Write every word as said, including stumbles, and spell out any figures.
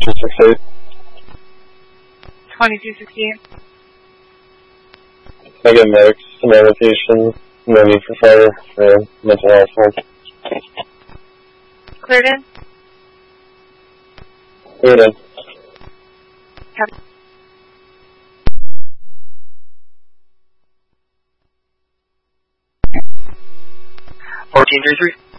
two sixty-eight. twenty-two sixty-eight. Can I get medics to my location? No need for fire for mental health help. Cleared in? Cleared in. Copy. fourteen thirty-three.